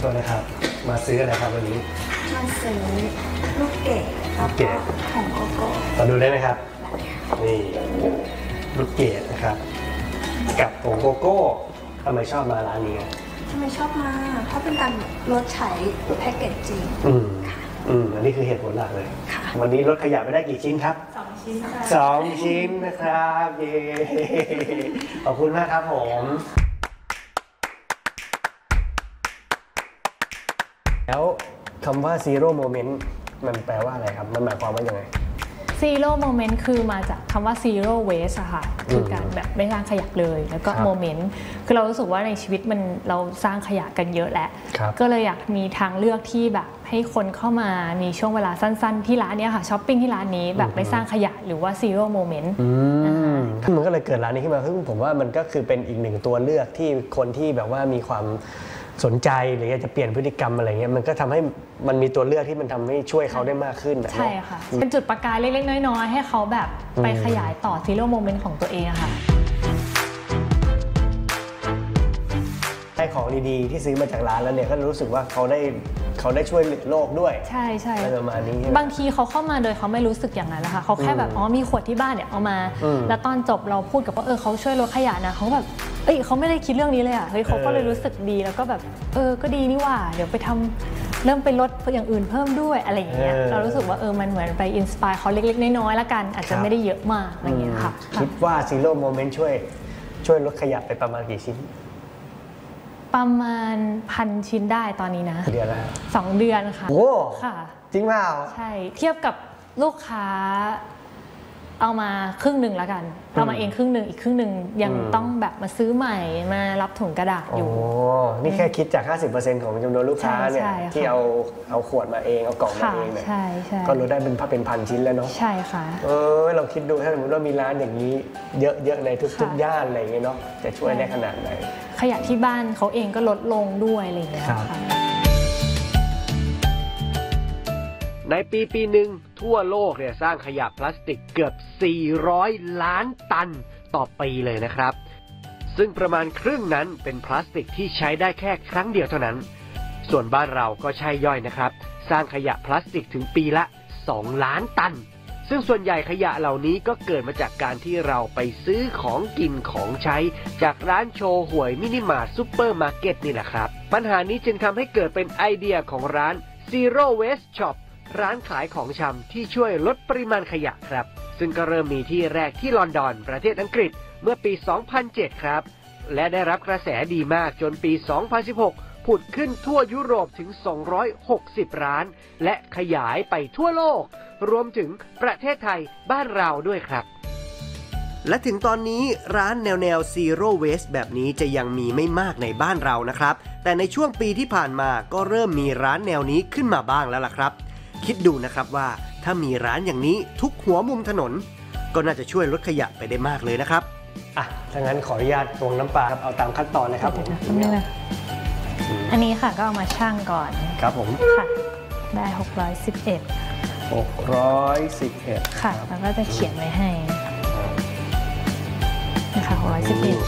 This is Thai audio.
ตัวนะครับมาซื้ออะไรครับวันนี้มาซื้อลูกเกดของโกโก้มาดูได้ไหมครับนี่ลูกเกดนะครับกับผงโกโก้ทำไมชอบมาร้านนี้ทำไมชอบมาเพราะเป็นการลดใช้แพ็กเกจจริงอันนี้คือเหตุผลหลักเลยวันนี้ลดขยะไปได้กี่ชิ้นครับ 2 ชิ้นค่ะ 2 ชิ้นนะครับเย้ขอบคุณมากครับผมแล้วคำว่า zero moment มันแปลว่าอะไรครับมันหมายความว่ายังไง zero moment คือมาจากคำว่า zero waste อะค่ะคือการแบบไม่สร้างขยะเลยแล้วก็ moment คือเรารู้สึกว่าในชีวิตเราสร้างขยะกันเยอะแล้วก็เลยอยากมีทางเลือกที่แบบให้คนเข้ามามีช่วงเวลาสั้นๆที่ร้านนี้ค่ะช้อปปิ้งที่ร้านนี้แบบไม่สร้างขยะหรือว่า zero moment มันก็เลยเกิดร้านนี้ขึ้นมาซึ่งผมว่ามันก็คือเป็นอีกหนึ่งตัวเลือกที่คนที่แบบว่ามีความสนใจหรืออยากจะเปลี่ยนพฤติกรรมอะไรเงี้ยมันก็ทำให้มันมีตัวเลือกที่มันทำให้ช่วยเขาได้มากขึ้นใช่ค่ะเป็นจุดประกายเล็กๆน้อยๆให้เขาแบบไปขยายต่อ zero moment ของตัวเองค่ะได้ของดีๆที่ซื้อมาจากร้านแล้วเนี่ยก็รู้สึกว่าเขาได้ช่วยโลกด้วยใช่ใช่ประมาณนี้บางทีเขาเข้ามาโดยเขาไม่รู้สึกอย่างนั้นนะคะเขาแค่แบบมีขวดที่บ้านเนี่ยเอามาแล้วตอนจบเราพูดกับว่าเขาช่วยลดขยะนะเขาแบบเขาไม่ได้คิดเรื่องนี้เลยอ่ะเขาก็เลยรู้สึกดีแล้วก็แบบก็ดีนี่ว่าเดี๋ยวไปเริ่มไปลดอย่างอื่นเพิ่มด้วยอะไรอย่างเงี้ยเรารู้สึกว่ามันเหมือนไปอินสปายเขาเล็กๆน้อยๆแล้วกันอาจจะไม่ได้เยอะมากอะไรอย่างเงี้ยค่ะคิดว่าซีโร่โมเมนต์ช่วยลดขยะไปประมาณกี่ชิ้นประมาณ1,000 ชิ้นได้ตอนนี้นะเดือนละ 2 เดือนค่ะโอ้ค่ะจริงเปล่าใช่เทียบกับลูกค้าเอามาครึ่งหนึ่งแล้วกันเอามาเองครึ่งหนึ่งอีกครึ่งหนึ่งยังต้องแบบมาซื้อใหม่มารับถุงกระดาษอยู่นี่แค่คิดจาก 50% ของจำนวนลูกค้าเนี่ยที่เอาขวดมาเองเอากล่องมาเองเนี่ยก็ลดได้เป็นพันชิ้นแล้วเนาะใช่ค่ะเราคิดดูถ้าสมมติว่ามีร้านอย่างนี้เยอะๆในทุกย่านอะไรอย่างเงี้ยเนาะจะช่วยได้ขนาดไหนขยะที่บ้านเขาเองก็ลดลงด้วยอะไรอย่างเงี้ยค่ะในปีหนึ่งทั่วโลกเนี่ยสร้างขยะพลาสติกเกือบ400 ล้านตันต่อปีเลยนะครับซึ่งประมาณครึ่งนั้นเป็นพลาสติกที่ใช้ได้แค่ครั้งเดียวเท่านั้นส่วนบ้านเราก็ใช่ย่อยนะครับสร้างขยะพลาสติกถึงปีละ2 ล้านตันซึ่งส่วนใหญ่ขยะเหล่านี้ก็เกิดมาจากการที่เราไปซื้อของกินของใช้จากร้านโชว์หวยมินิมาร์ทซุปเปอร์มาร์เก็ตนี่แหละครับปัญหานี้จึงทำให้เกิดเป็นไอเดียของร้าน Zero Waste Shopร้านขายของชำที่ช่วยลดปริมาณขยะครับซึ่งก็เริ่มมีที่แรกที่ลอนดอนประเทศอังกฤษเมื่อปี 2007 ครับและได้รับกระแสดีมากจนปี 2016 ผุดขึ้นทั่วยุโรปถึง260 ร้านและขยายไปทั่วโลกรวมถึงประเทศไทยบ้านเราด้วยครับและถึงตอนนี้ร้านแนว Zero Waste แบบนี้จะยังมีไม่มากในบ้านเรานะครับแต่ในช่วงปีที่ผ่านมาก็เริ่มมีร้านแนวนี้ขึ้นมาบ้างแล้วล่ะครับคิดดูนะครับว่าถ้ามีร้านอย่างนี้ทุกหัวมุมถนนก็น่าจะช่วยลดขยะไปได้มากเลยนะครับถ้างั้นขออนุญาตตวงน้ำปลาครับเอาตามขั้นตอนนะครับผมอันนี้ค่ะก็เอามาชั่งก่อนครับผมค่ะได้611ค่ะแล้วก็จะเขียนไว้ให้นะคะ611